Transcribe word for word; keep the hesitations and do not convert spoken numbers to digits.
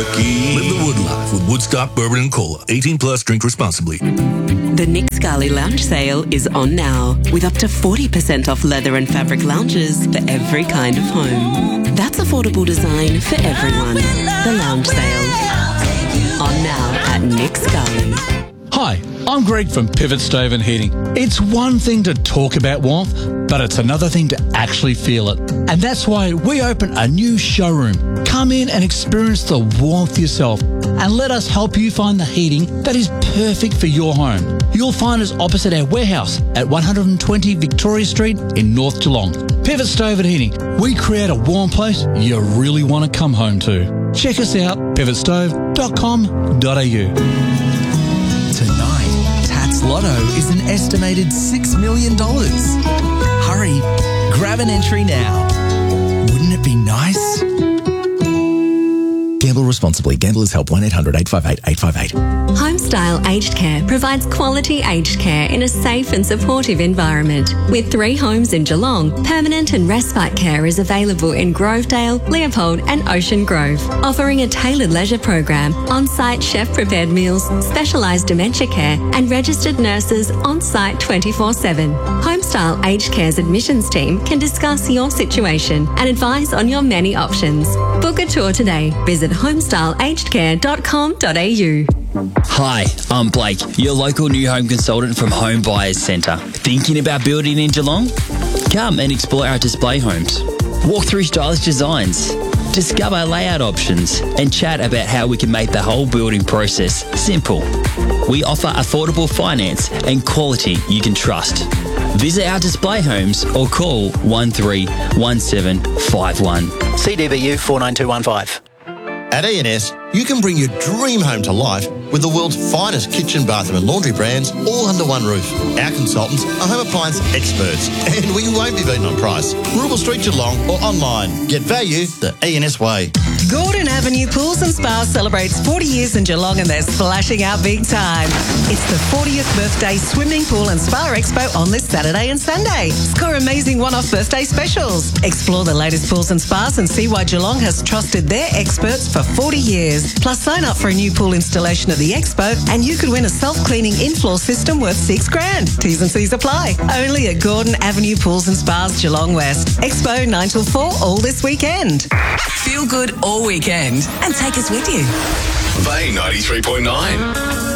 Turkey. Live the wood life with Woodstock Bourbon and Cola. eighteen plus, drink responsibly. The Nick Scali Lounge Sale is on now, with up to forty percent off leather and fabric lounges for every kind of home. That's affordable design for everyone. The Lounge Sale. On now at Nick Scali. Hi, I'm Greg from Pivot Stove and Heating. It's one thing to talk about warmth, but it's another thing to actually feel it. And that's why we open a new showroom. Come in and experience the warmth yourself and let us help you find the heating that is perfect for your home. You'll find us opposite our warehouse at one hundred twenty Victoria Street in North Geelong. Pivot Stove and Heating. We create a warm place you really want to come home to. Check us out, pivot stove dot com dot a u. Tonight, Tats Lotto is an estimated six million dollars. Hurry, grab an entry now. Wouldn't it be nice? Gamble responsibly. Gamblers Help one eight hundred eight five eight eight five eight. Homestyle Aged Care provides quality aged care in a safe and supportive environment. With three homes in Geelong, permanent and respite care is available in Grovedale, Leopold and Ocean Grove, offering a tailored leisure program, on-site chef-prepared meals, specialised dementia care and registered nurses on-site twenty-four seven. Homestyle Aged Care's admissions team can discuss your situation and advise on your many options. Book a tour today. Visit homestyle aged care dot com dot a u. Hi, I'm Blake, your local new home consultant from Home Buyers Centre. Thinking about building in Geelong? Come and explore our display homes. Walk through stylish designs, discover layout options, and chat about how we can make the whole building process simple. We offer affordable finance and quality you can trust. Visit our display homes or call one three one seven five one. C D B U four nine two one five. At E and S, you can bring your dream home to life with the world's finest kitchen, bathroom and laundry brands all under one roof. Our consultants are home appliance experts and we won't be beaten on price. Rubel Street, Geelong or online. Get value the E and S way. Gordon Avenue Pools and Spas celebrates forty years in Geelong and they're splashing out big time. It's the fortieth birthday swimming pool and spa expo on this Saturday and Sunday. Score amazing one-off birthday specials. Explore the latest pools and spas and see why Geelong has trusted their experts for forty years. Plus sign up for a new pool installation at the expo and you could win a self-cleaning in-floor system worth six grand. T's and C's apply. Only at Gordon Avenue Pools and Spas, Geelong West. Expo nine till four all this weekend. Feel good all weekend and take us with you. Bay ninety-three point nine.